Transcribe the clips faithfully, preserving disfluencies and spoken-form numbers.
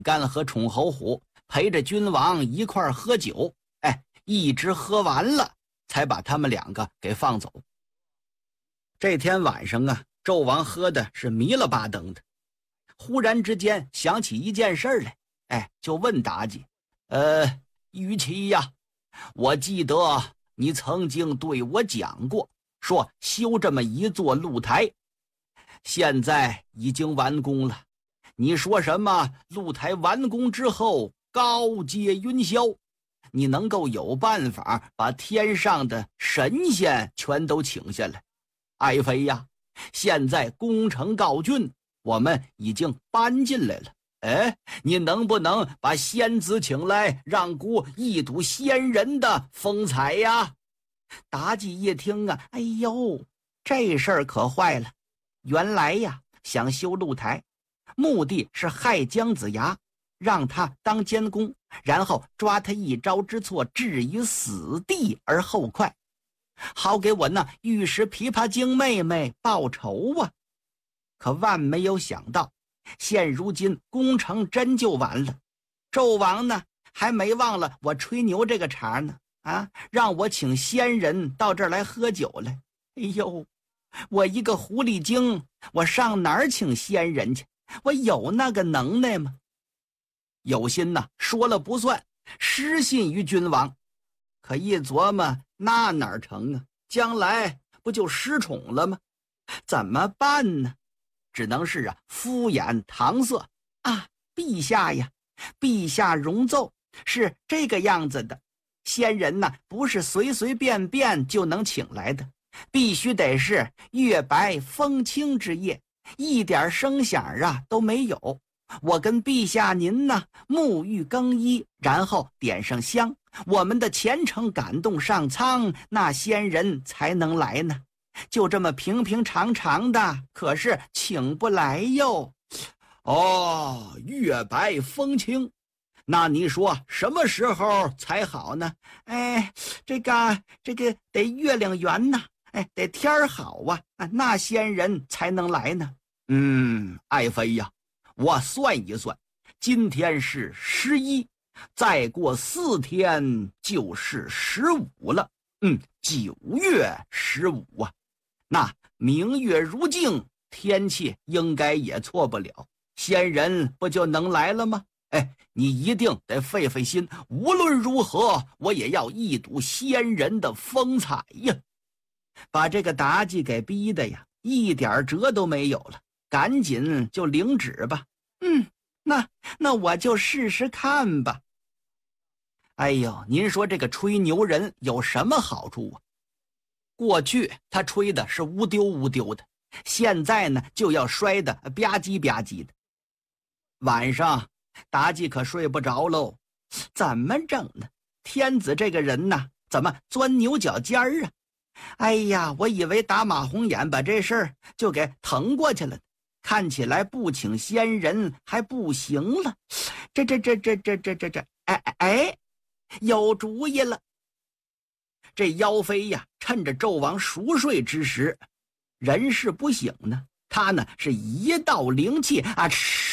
干和宠侯虎陪着君王一块儿喝酒，哎，一直喝完了才把他们两个给放走。这天晚上啊，纣王喝的是迷了巴登的，忽然之间想起一件事来，哎，就问妲己：“呃，于琦呀，我记得你曾经对我讲过，说修这么一座露台，现在已经完工了。你说什么露台完工之后高阶云霄，你能够有办法把天上的神仙全都请下来？爱妃呀，现在工程告竣，我们已经搬进来了。哎，你能不能把仙子请来，让姑一睹仙人的风采呀？”妲己一听啊，哎呦，这事儿可坏了。原来呀，想修露台，目的是害姜子牙，让他当监工，然后抓他一招之错，置于死地而后快，好给我那玉石琵琶精妹妹报仇啊。可万没有想到，现如今工程真就完了，纣王呢还没忘了我吹牛这个茬呢，啊，让我请仙人到这儿来喝酒来。哎呦，我一个狐狸精，我上哪儿请仙人去？我有那个能耐吗？有心呐，说了不算，失信于君王。可一琢磨，那哪儿成啊？将来不就失宠了吗？怎么办呢？只能是啊，敷衍搪塞啊，陛下呀，陛下容奏，是这个样子的，仙人呢，不是随随便便就能请来的，必须得是月白风清之夜，一点声响啊都没有。我跟陛下您呢，沐浴更衣，然后点上香，我们的虔诚感动上苍，那仙人才能来呢。就这么平平常常的，可是请不来哟。哦，月白风清，那你说什么时候才好呢？哎，这个这个得月亮圆呐，哎，得天儿好啊，那仙人才能来呢。嗯，爱妃呀，我算一算，今天是十一，再过四天就是十五了。嗯，九月十五啊。那明月如镜，天气应该也错不了，仙人不就能来了吗？哎，你一定得费费心，无论如何我也要一睹仙人的风采呀。把这个妲己给逼的呀，一点辙都没有了，赶紧就领旨吧。嗯，那那我就试试看吧。哎呦，您说这个吹牛人有什么好处啊？过去他吹的是无丢无丢的，现在呢就要摔的吧唧吧唧的。晚上妲己可睡不着喽，怎么整呢？天子这个人呢，怎么钻牛角尖儿啊？哎呀，我以为打马红眼把这事儿就给腾过去了，看起来不请仙人还不行了。这这这这这这这这，哎哎哎，有主意了！这妖妃呀，趁着纣王熟睡之时，人事不醒呢，他呢是一道灵气啊，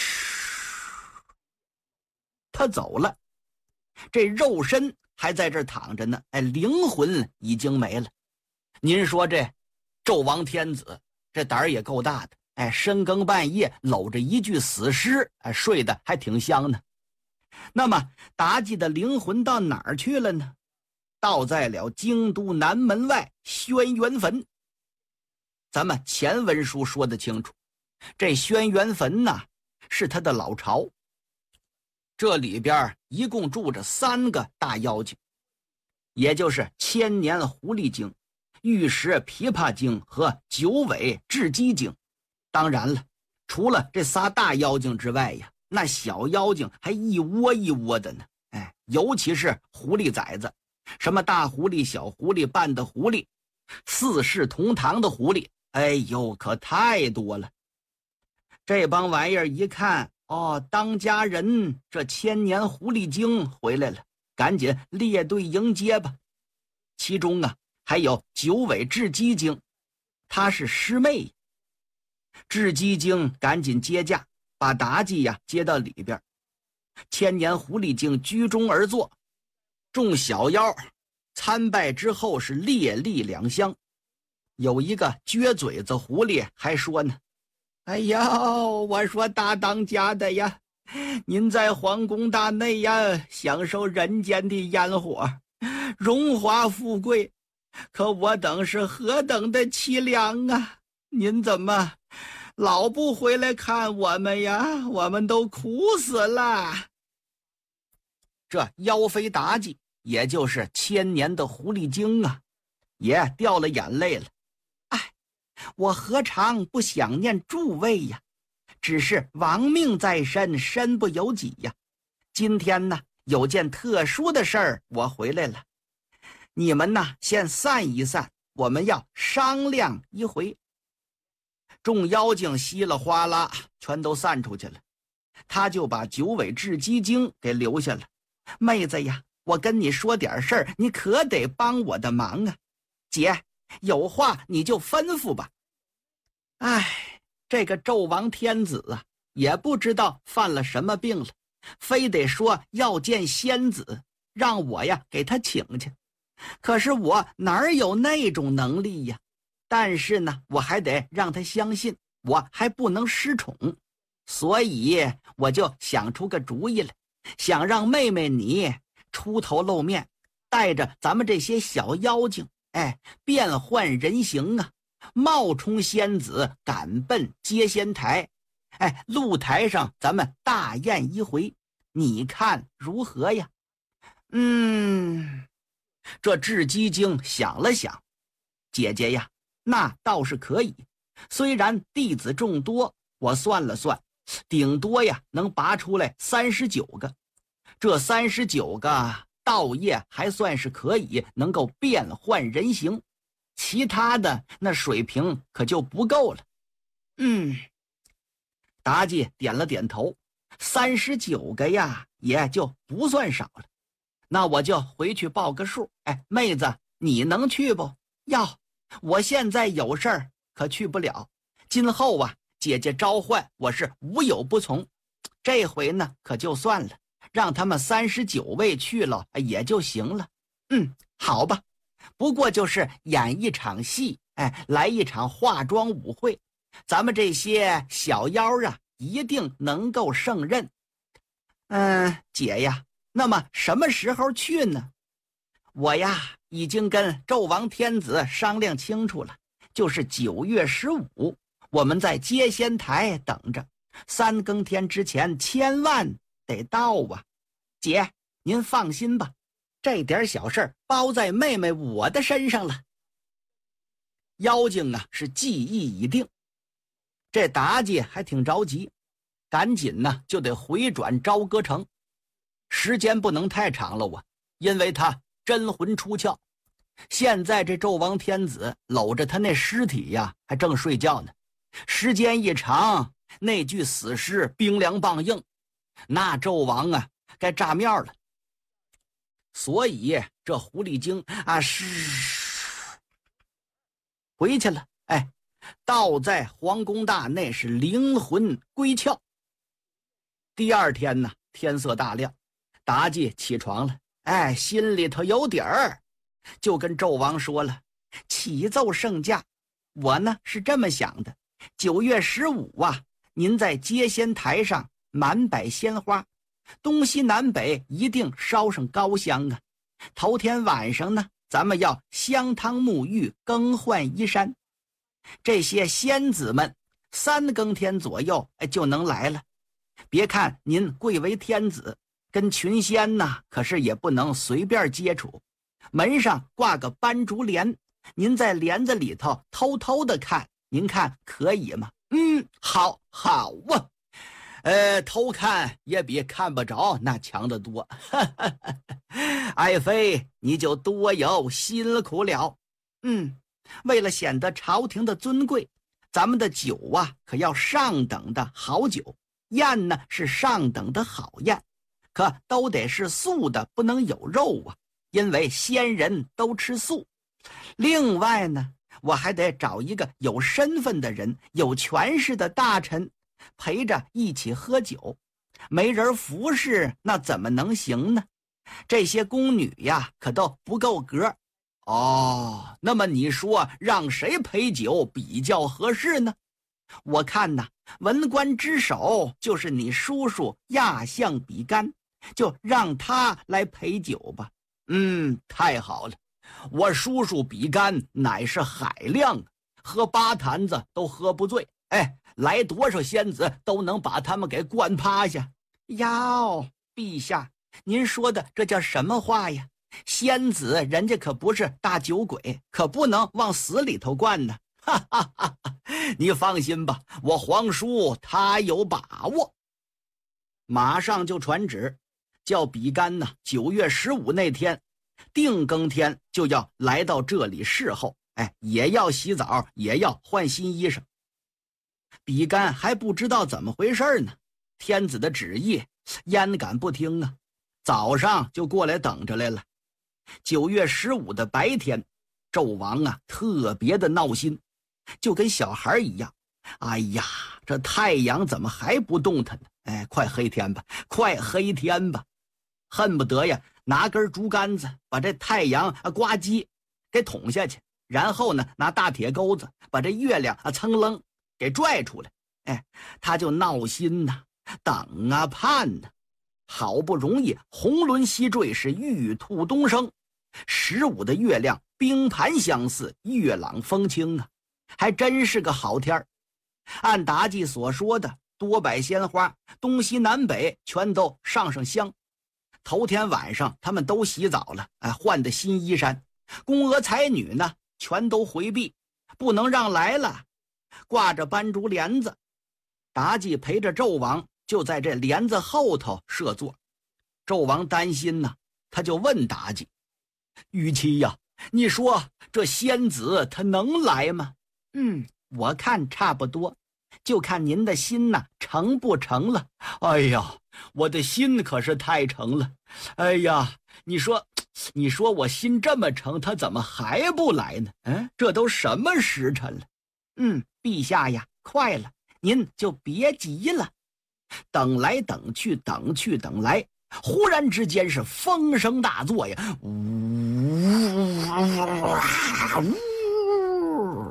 他走了，这肉身还在这躺着呢，哎，灵魂已经没了。您说这纣王天子这胆儿也够大的，哎，深更半夜搂着一具死尸，哎，睡得还挺香呢。那么妲己的灵魂到哪儿去了呢？倒在了京都南门外轩辕坟。咱们前文书说得清楚，这轩辕坟呢是他的老巢，这里边一共住着三个大妖精，也就是千年狐狸精、玉石琵琶精和九尾雉鸡精。当然了，除了这仨大妖精之外呀，那小妖精还一窝一窝的呢。哎，尤其是狐狸崽子，什么大狐狸、小狐狸、半的狐狸、四世同堂的狐狸，哎呦，可太多了。这帮玩意儿一看，哦，当家人这千年狐狸精回来了，赶紧列队迎接吧。其中啊，还有九尾雉鸡精，她是师妹。雉鸡精赶紧接驾，把妲己呀接到里边。 千年狐狸精居中而坐，众小妖参拜之后是列立两厢。有一个撅嘴子狐狸还说呢：“哎呦，我说大当家的呀，您在皇宫大内呀，享受人间的烟火，荣华富贵，可我等是何等的凄凉啊！您怎么老不回来看我们呀？我们都苦死了。”这妖妃妲己，也就是千年的狐狸精啊，也掉了眼泪了。哎，我何尝不想念诸位呀？只是亡命在身，身不由己呀。今天呢，有件特殊的事儿，我回来了。你们呢，先散一散，我们要商量一回。众妖精稀里哗啦全都散出去了，他就把九尾雉鸡精给留下了。妹子呀，我跟你说点事儿，你可得帮我的忙啊。姐，有话你就吩咐吧。哎，这个纣王天子啊，也不知道犯了什么病了，非得说要见仙子，让我呀给他请去。可是我哪有那种能力呀？但是呢，我还得让他相信，我还不能失宠，所以我就想出个主意来，想让妹妹你出头露面，带着咱们这些小妖精，哎，变换人形啊，冒充仙子赶奔接仙台，哎，露台上咱们大宴一回，你看如何呀？嗯，这雉鸡精想了想，姐姐呀，那倒是可以。虽然弟子众多，我算了算，顶多呀能拔出来三十九个。这三十九个道业还算是可以，能够变换人形。其他的那水平可就不够了。嗯，妲己点了点头，三十九个呀，也就不算少了。那我就回去报个数。哎，妹子，你能去不？要，我现在有事儿，可去不了。今后啊，姐姐召唤，我是无有不从。这回呢，可就算了，让他们三十九位去了也就行了。嗯，好吧。不过就是演一场戏，哎，来一场化妆舞会，咱们这些小妖啊，一定能够胜任。嗯，姐呀，那么什么时候去呢？我呀，已经跟纣王天子商量清楚了，就是九月十五，我们在接仙台等着，三更天之前千万得到啊。姐，您放心吧，这点小事包在妹妹我的身上了。妖精啊是计议已定，这妲己还挺着急，赶紧呢就得回转朝歌城，时间不能太长了啊，因为他真魂出窍。现在这纣王天子搂着他那尸体呀，还正睡觉呢，时间一长，那具死尸冰凉棒硬，那纣王啊该炸面了。所以这狐狸精啊是回去了，哎，倒在皇宫大内是灵魂归窍。第二天呢，天色大亮，妲己起床了，哎，心里头有底儿，就跟纣王说了，启奏圣驾，我呢是这么想的，九月十五啊，您在接仙台上满摆鲜花，东西南北一定烧上高香啊。头天晚上呢，咱们要香汤沐浴，更换衣衫。这些仙子们三更天左右就能来了。别看您贵为天子，跟群仙呐，可是也不能随便接触。门上挂个斑竹帘，您在帘子里头偷偷的看，您看可以吗？嗯，好，好啊。呃，偷看也比看不着那强得多。爱妃，你就多有辛苦了。嗯，为了显得朝廷的尊贵，咱们的酒啊，可要上等的好酒，宴呢是上等的好宴，可都得是素的，不能有肉啊，因为仙人都吃素。另外呢，我还得找一个有身份的人，有权势的大臣陪着一起喝酒， 没人服侍，那怎么能行呢？这些宫女呀，可都不够格。哦，那么你说让谁陪酒比较合适呢？我看呐，文官之首就是你叔叔亚相比干，就让他来陪酒吧。嗯，太好了，我叔叔比干乃是海量，喝八坛子都喝不醉。哎，来多少仙子都能把他们给灌趴下。哟，陛下，您说的这叫什么话呀？仙子人家可不是大酒鬼，可不能往死里头灌呢。哈哈哈哈！你放心吧，我皇叔他有把握。马上就传旨，叫比干呢，九月十五那天定更天就要来到这里侍候。哎，也要洗澡，也要换新衣裳。比干还不知道怎么回事呢，天子的旨意焉敢不听啊？早上就过来等着来了。九月十五的白天，纣王啊特别的闹心，就跟小孩一样。哎呀，这太阳怎么还不动弹呢？哎，快黑天吧，快黑天吧！恨不得呀拿根竹竿子把这太阳啊呱唧给捅下去，然后呢拿大铁钩子把这月亮啊噌楞给拽出来。哎，他就闹心呐，等啊盼呐，好不容易红轮西坠，是玉兔东升。十五的月亮冰盘相似，月朗风清啊，还真是个好天儿。按妲己所说的，多摆鲜花，东西南北全都上上香。头天晚上他们都洗澡了，哎，换的新衣衫。宫娥才女呢全都回避，不能让来了，挂着斑竹帘子。妲己陪着纣王就在这帘子后头设座。纣王担心呢，他就问妲己：玉妻呀，你说这仙子他能来吗？嗯，我看差不多，就看您的心呐成不成了。哎呀，我的心可是太成了。哎呀，你说你说我心这么成，他怎么还不来呢？嗯，这都什么时辰了？嗯，陛下呀，快了，您就别急了。等来等去，等去等来，忽然之间是风声大作呀，呜呜，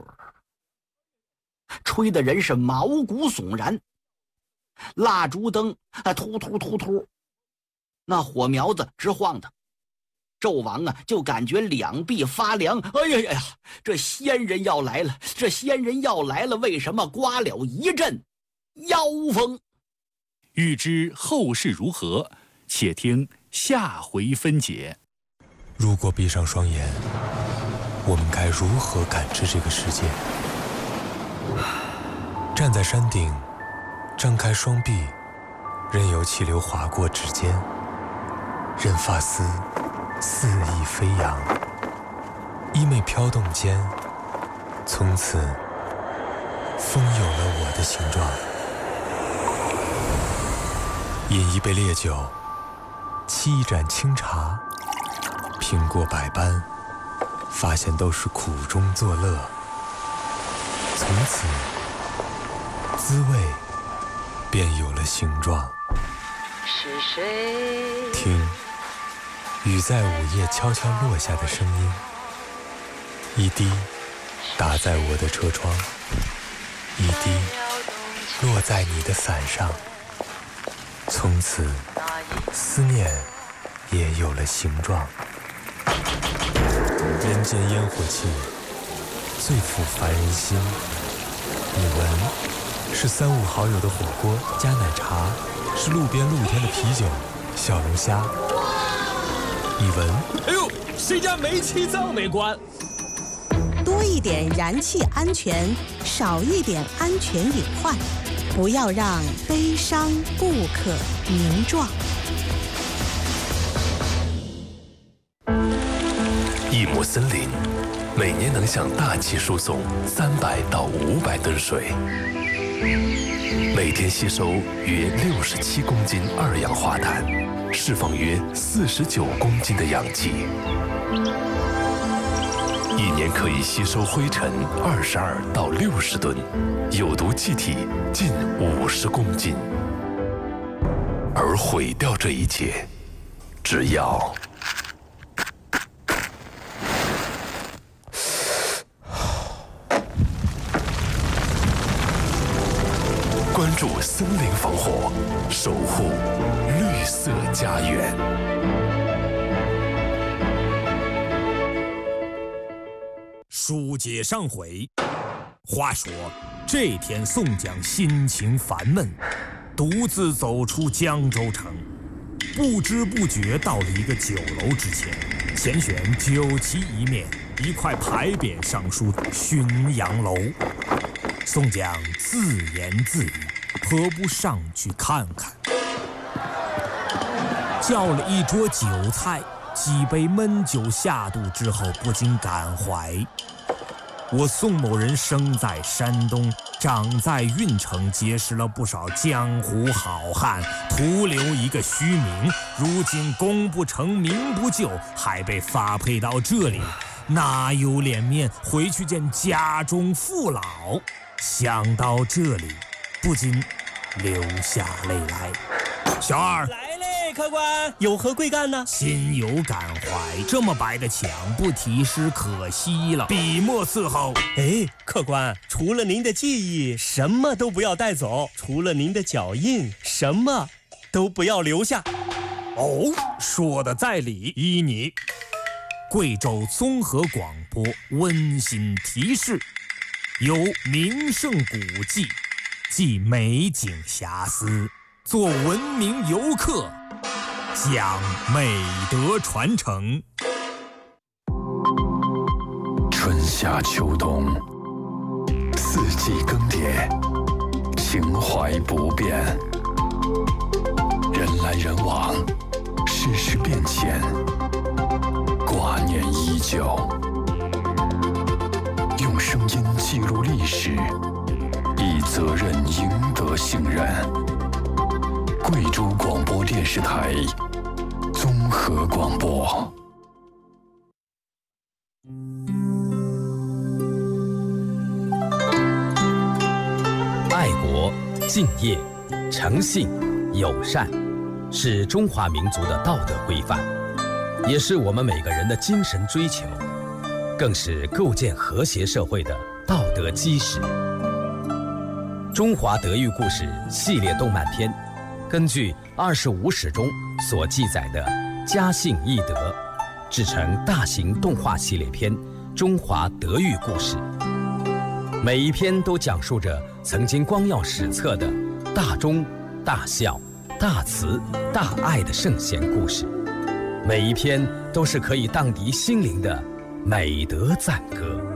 吹的人是毛骨悚然。蜡烛灯啊，突突突突，那火苗子直晃腾。纣王啊，就感觉两臂发凉。哎呀呀呀，这仙人要来了，这仙人要来了！为什么刮了一阵妖风？ 欲知后事如何，且听下回分解。 如果闭上双眼，我们该如何感知这个世界？站在山顶，张开双臂，任由气流划过指尖，任发丝肆意飞扬，衣袂飘动间，从此风有了我的形状。饮一杯烈酒，沏一盏清茶，品过百般，发现都是苦中作乐。从此滋味便有了形状。 是谁？ 听雨在午夜悄悄落下的声音，一滴打在我的车窗，一滴落在你的伞上。从此思念也有了形状。人间烟火气最抚凡人心。你闻，是三五好友的火锅加奶茶，是路边露天的啤酒小龙虾。你闻， 哎呦，谁家煤气灶没关？ 多一点燃气安全，少一点安全隐患，不要让悲伤不可名状。 一亩森林每年能向大气输送三百到五百吨水，每天吸收约六十七公斤二氧化碳，释放约四十九公斤的氧气，一年可以吸收灰尘二十二到六十吨，有毒气体近五十公斤。 毁掉这一切，只要关注森林防火，守护绿色家园。 书接上回，话说这天宋江心情烦闷，独自走出江州城，不知不觉到了一个酒楼之前，前选酒旗一面，一块牌匾上书“浔阳楼”。宋江自言自语，何不上去看看？叫了一桌酒菜，几杯闷酒下肚之后，不禁感怀：我宋某人生在山东，长在郓城，结识了不少江湖好汉，徒留一个虚名。如今功不成名不就，还被发配到这里，哪有脸面回去见家中父老？想到这里，不禁流下泪来。小二来嘞，客官，有何贵干呢？ 心有感怀，这么白的墙不题诗可惜了，笔墨伺候。 哎，客官，除了您的记忆，什么都不要带走；除了您的脚印，什么都不要留下。 哦，说的在理，依你。贵州综合广播温馨提示：有名胜古迹，记美景遐思，做文明游客，讲美德传承。 春夏秋冬，四季更迭，情怀不变。人来人往，世事变迁，挂念依旧。用声音记录历史，以责任赢得信任。贵州广播电视台综合广播。 爱国、敬业、诚信、友善，是中华民族的道德规范，也是我们每个人的精神追求，更是构建和谐社会的道德基石。中华德育故事系列动漫片，根据二十五史中所记载的家信义德，制成大型动画系列片《中华德育故事》。每一篇都讲述着曾经光耀史册的大忠、大孝、大慈、大爱的圣贤故事，每一篇都是可以荡涤心灵的美德赞歌。